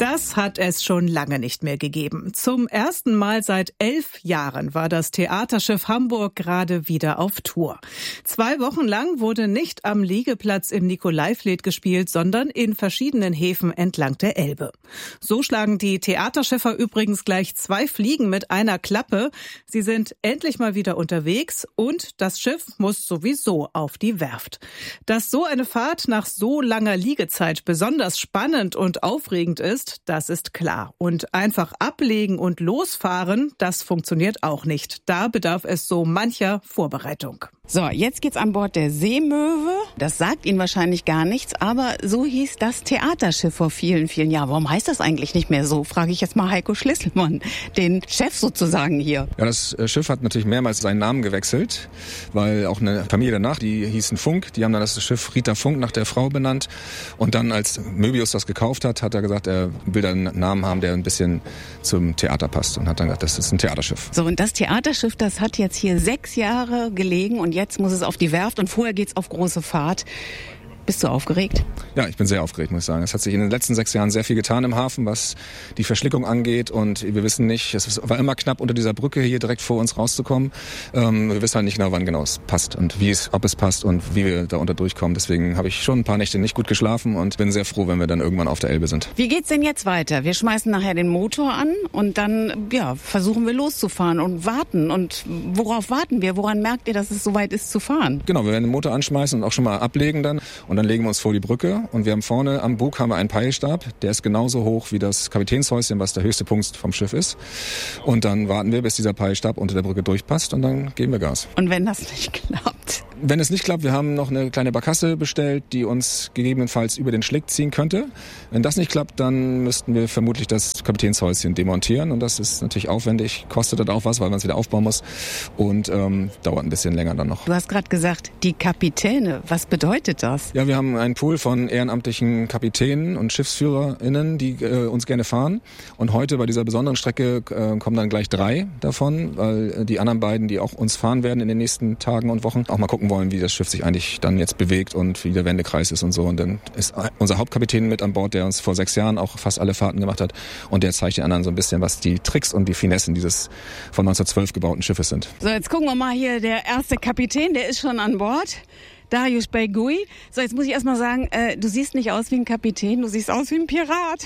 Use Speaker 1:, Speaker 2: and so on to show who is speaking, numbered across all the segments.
Speaker 1: Das hat es schon lange nicht mehr gegeben. Zum ersten Mal seit 11 Jahren war das Theaterschiff Hamburg gerade wieder auf Tour. 2 Wochen lang wurde nicht am Liegeplatz im Nikolaivlied gespielt, sondern in verschiedenen Häfen entlang der Elbe. So schlagen die Theaterschiffer übrigens gleich 2 Fliegen mit einer Klappe. Sie sind endlich mal wieder unterwegs und das Schiff muss sowieso auf die Werft. Dass so eine Fahrt nach so langer Liegezeit besonders spannend und aufregend ist, das ist klar. Und einfach ablegen und losfahren, das funktioniert auch nicht. Da bedarf es so mancher Vorbereitung.
Speaker 2: So, jetzt geht's an Bord der Seemöwe. Das sagt Ihnen wahrscheinlich gar nichts, aber so hieß das Theaterschiff vor vielen, vielen Jahren. Warum heißt das eigentlich nicht mehr so? Frage ich jetzt mal Heiko Schlüsselmann, den Chef sozusagen hier.
Speaker 3: Ja, das Schiff hat natürlich mehrmals seinen Namen gewechselt, weil auch eine Familie danach, die hießen Funk, die haben dann das Schiff Rita Funk nach der Frau benannt. Und dann, als Möbius das gekauft hat, hat er gesagt, er will einen Namen haben, der ein bisschen zum Theater passt. Und hat dann gesagt, das ist ein Theaterschiff.
Speaker 2: So, und das Theaterschiff, das hat jetzt hier 6 Jahre gelegen und jetzt muss es auf die Werft und vorher geht's auf große Fahrt. Bist du aufgeregt?
Speaker 3: Ja, ich bin sehr aufgeregt, muss ich sagen. Es hat sich in den letzten 6 Jahren sehr viel getan im Hafen, was die Verschlickung angeht. Und wir wissen nicht, es war immer knapp, unter dieser Brücke hier direkt vor uns rauszukommen. Wir wissen halt nicht genau, wann genau es passt und ob es passt und wie wir da unter durchkommen. Deswegen habe ich schon ein paar Nächte nicht gut geschlafen und bin sehr froh, wenn wir dann irgendwann auf der Elbe sind.
Speaker 2: Wie geht's denn jetzt weiter? Wir schmeißen nachher den Motor an und dann versuchen wir loszufahren und warten. Und worauf warten wir? Woran merkt ihr, dass es soweit ist zu fahren?
Speaker 3: Genau, wir werden den Motor anschmeißen und auch schon mal ablegen dann. Und dann legen wir uns vor die Brücke und wir haben vorne am Bug einen Peilstab, der ist genauso hoch wie das Kapitänshäuschen, was der höchste Punkt vom Schiff ist. Und dann warten wir, bis dieser Peilstab unter der Brücke durchpasst und dann geben wir Gas.
Speaker 2: Und wenn das nicht klappt?
Speaker 3: Wenn es nicht klappt, wir haben noch eine kleine Barkasse bestellt, die uns gegebenenfalls über den Schlick ziehen könnte. Wenn das nicht klappt, dann müssten wir vermutlich das Kapitänshäuschen demontieren und das ist natürlich aufwendig, kostet dann auch was, weil man es wieder aufbauen muss und dauert ein bisschen länger dann noch.
Speaker 2: Du hast gerade gesagt, die Kapitäne, was bedeutet das?
Speaker 3: Ja, wir haben einen Pool von ehrenamtlichen Kapitänen und SchiffsführerInnen, die uns gerne fahren und heute bei dieser besonderen Strecke kommen dann gleich 3 davon, weil die anderen beiden, die auch uns fahren werden in den nächsten Tagen und Wochen, auch mal gucken wollen, wie das Schiff sich eigentlich dann jetzt bewegt und wie der Wendekreis ist und so. Und dann ist unser Hauptkapitän mit an Bord, der uns vor 6 Jahren auch fast alle Fahrten gemacht hat. Und der zeigt den anderen so ein bisschen, was die Tricks und die Finessen dieses von 1912 gebauten Schiffes sind.
Speaker 2: So, jetzt gucken wir mal hier, der erste Kapitän, der ist schon an Bord. Darius Beygui. So, jetzt muss ich erst mal sagen, du siehst nicht aus wie ein Kapitän, du siehst aus wie ein Pirat.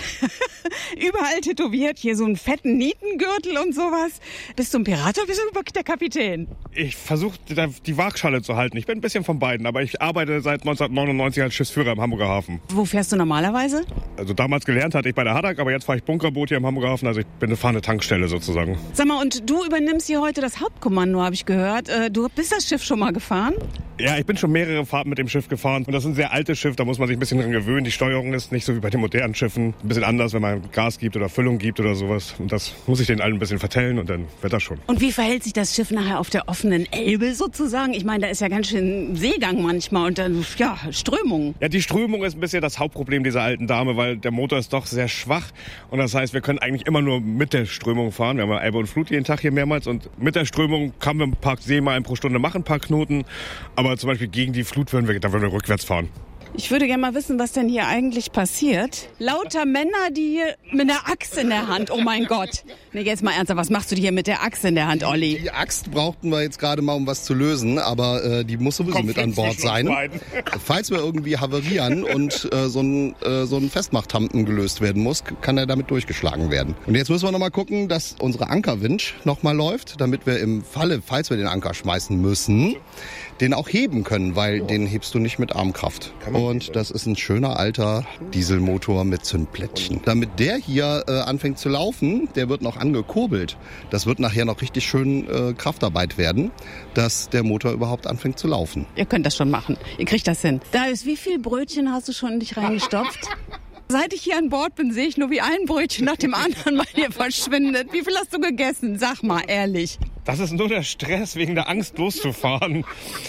Speaker 2: Überall tätowiert, hier so einen fetten Nietengürtel und sowas. Bist du ein Pirat oder bist du wirklich der Kapitän?
Speaker 4: Ich versuche die Waagschale zu halten. Ich bin ein bisschen von beiden, aber ich arbeite seit 1999 als Schiffsführer im Hamburger Hafen.
Speaker 2: Wo fährst du normalerweise?
Speaker 4: Also damals gelernt hatte ich bei der Haddock, aber jetzt fahre ich Bunkerboot hier im Hamburger Hafen. Also ich bin eine fahrende Tankstelle sozusagen.
Speaker 2: Sag mal, und du übernimmst hier heute das Hauptkommando, habe ich gehört. Du bist das Schiff schon mal gefahren?
Speaker 4: Ja, ich bin schon mehrere Fahrten mit dem Schiff gefahren. Und das ist ein sehr altes Schiff, da muss man sich ein bisschen dran gewöhnen. Die Steuerung ist nicht so wie bei den modernen Schiffen. Ein bisschen anders, wenn man Gas gibt oder Füllung gibt oder sowas. Und das muss ich denen allen ein bisschen vertellen und dann wird das schon.
Speaker 2: Und wie verhält sich das Schiff nachher auf der offenen Elbe sozusagen? Ich meine, da ist ja ganz schön Seegang manchmal und dann, Strömung.
Speaker 4: Ja, die Strömung ist ein bisschen das Hauptproblem dieser alten Dame, weil der Motor ist doch sehr schwach. Und das heißt, wir können eigentlich immer nur mit der Strömung fahren. Wir haben ja Elbe und Flut jeden Tag hier mehrmals. Und mit der Strömung kann wir ein paar Seemeilen pro Stunde machen, ein paar Knoten. Aber zum Beispiel gegen die Flut würden wir rückwärts fahren.
Speaker 2: Ich würde gerne mal wissen, was denn hier eigentlich passiert. Lauter Männer, die hier mit einer Axt in der Hand, oh mein Gott. Nee, jetzt mal ernsthaft, was machst du hier mit der Axt in der Hand, Olli?
Speaker 5: Die Axt brauchten wir jetzt gerade mal, um was zu lösen, aber die muss sowieso mit an Bord sein. Falls wir irgendwie haverieren und so ein Festmachthampen gelöst werden muss, kann er damit durchgeschlagen werden. Und jetzt müssen wir noch mal gucken, dass unsere Ankerwinch noch mal läuft, damit wir im Falle, falls wir den Anker schmeißen müssen, den auch heben können, weil den hebst du nicht mit Armkraft. Und das ist ein schöner alter Dieselmotor mit Zündplättchen. Damit der hier anfängt zu laufen, der wird noch angekurbelt. Das wird nachher noch richtig schön Kraftarbeit werden, dass der Motor überhaupt anfängt zu laufen.
Speaker 2: Ihr könnt das schon machen. Ihr kriegt das hin. Darius, wie viel Brötchen hast du schon in dich reingestopft? Seit ich hier an Bord bin, sehe ich nur, wie ein Brötchen nach dem anderen bei dir verschwindet. Wie viel hast du gegessen? Sag mal, ehrlich.
Speaker 4: Das ist nur der Stress, wegen der Angst loszufahren.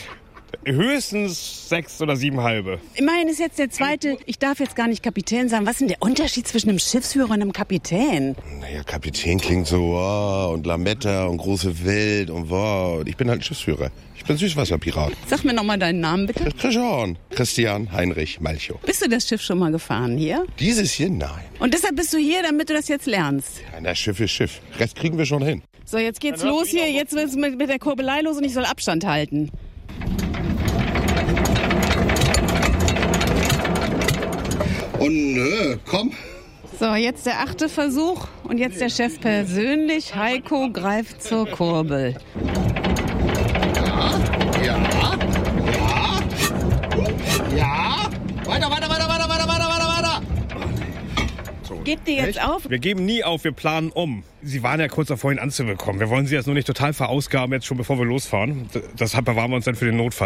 Speaker 4: Höchstens 6 oder 7 halbe.
Speaker 2: Immerhin ist jetzt der zweite, ich darf jetzt gar nicht Kapitän sagen. Was ist denn der Unterschied zwischen einem Schiffsführer und einem Kapitän?
Speaker 6: Naja, Kapitän klingt so, wow, und Lametta und große Welt und wow. Ich bin halt ein Schiffsführer. Ich bin Süßwasserpirat.
Speaker 2: Sag mir nochmal deinen Namen, bitte.
Speaker 6: Christian Heinrich Malchow.
Speaker 2: Bist du das Schiff schon mal gefahren hier?
Speaker 6: Dieses hier, nein.
Speaker 2: Und deshalb bist du hier, damit du das jetzt lernst?
Speaker 6: Ja, na, Schiff ist Schiff. Rest kriegen wir schon hin.
Speaker 2: So, jetzt geht's los hier. Jetzt wird's mit der Kurbelei los und ich soll Abstand halten.
Speaker 5: Oh nö, komm.
Speaker 2: So, jetzt der 8. Versuch und jetzt der Chef persönlich. Heiko greift zur Kurbel.
Speaker 5: Ja. Weiter.
Speaker 2: Gebt ihr jetzt auf?
Speaker 4: Wir geben nie auf, wir planen um. Sie waren ja kurz davor, ihn anzubekommen. Wir wollen Sie jetzt nur nicht total verausgaben, jetzt schon bevor wir losfahren. Deshalb bewahren wir uns dann für den Notfall.